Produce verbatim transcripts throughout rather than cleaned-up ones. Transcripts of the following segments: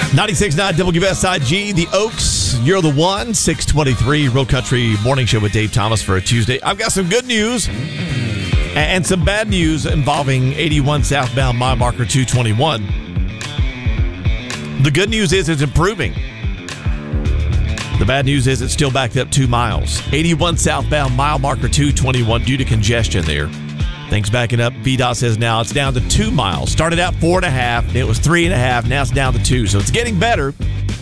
ninety-six point nine W S I G, The Oaks, You're the One, six twenty-three, Real Country Morning Show with Dave Thomas for a Tuesday. I've got some good news and some bad news involving eighty-one southbound mile marker two twenty-one. The good news is it's improving. The bad news is it's still backed up two miles. eighty-one southbound mile marker two twenty-one due to congestion there. Things backing up. V D O T says now it's down to two miles. Started out four and a half. And it was three and a half. Now it's down to two. So it's getting better,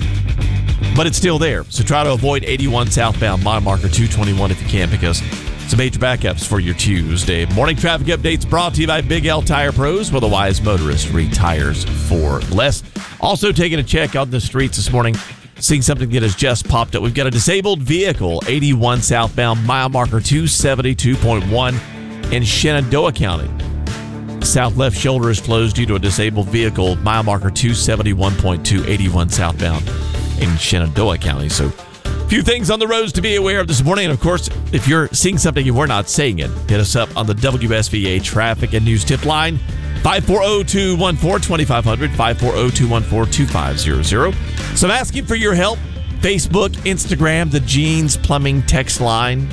but it's still there. So try to avoid eighty-one southbound mile marker two twenty-one if you can, because some major backups for your Tuesday. Morning traffic updates brought to you by Big L Tire Pros, where the wise motorist retires for less. Also taking a check on the streets this morning, seeing something that has just popped up. We've got a disabled vehicle, eighty-one southbound mile marker two seventy-two point one. in Shenandoah County. South left shoulder is closed due to a disabled vehicle, mile marker two seventy-one point two, eighty-one southbound in Shenandoah County. So a few things on the roads to be aware of this morning. And of course, if you're seeing something and we're not saying it, hit us up on the W S V A traffic and news tip line, five four zero, two one four, two five zero zero, five four zero, two one four, two five zero zero. So I'm asking for your help. Facebook, Instagram, the Jeans Plumbing text line,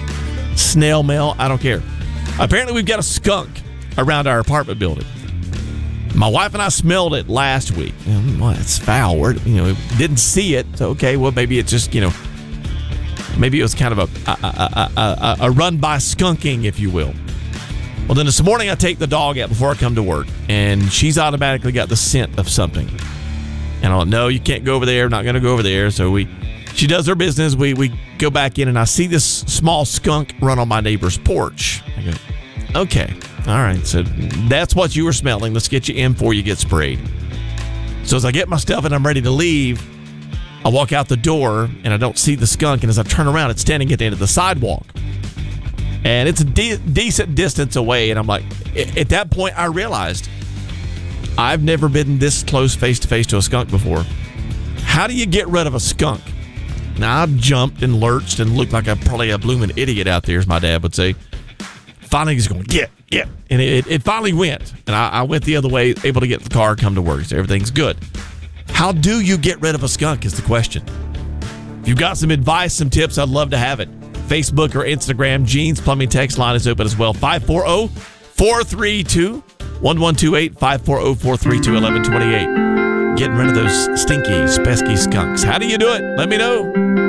snail mail, I don't care. Apparently, we've got a skunk around our apartment building. My wife and I smelled it last week. Well, it's foul. We're, you know, didn't see it. So, okay, well, maybe it's just, you know, maybe it was kind of a, a, a, a, a run by skunking, if you will. Well, then this morning, I take the dog out before I come to work, and she's automatically got the scent of something. And I'm like, no, you can't go over there. I'm not going to go over there. So we, she does her business. We we go back in, and I see this small skunk run on my neighbor's porch. I go, okay, all right. So that's what you were smelling. Let's get you in before you get sprayed. So as I get my stuff and I'm ready to leave, I walk out the door, and I don't see the skunk. And as I turn around, it's standing at the end of the sidewalk. And it's a de- decent distance away. And I'm like, at that point, I realized I've never been this close face-to-face to a skunk before. How do you get rid of a skunk? Now, I jumped and lurched and looked like I'm probably a blooming idiot out there, as my dad would say. Finally, he's going, get, get. And it, it finally went. And I, I went the other way, able to get the car, come to work. So everything's good. How do you get rid of a skunk is the question. If you've got some advice, some tips, I'd love to have it. Facebook or Instagram, Jeans Plumbing text line is open as well. five four zero, four three two, one one two eight, five four zero, four three two, one one two eight. Getting rid of those stinky, pesky skunks. How do you do it? Let me know.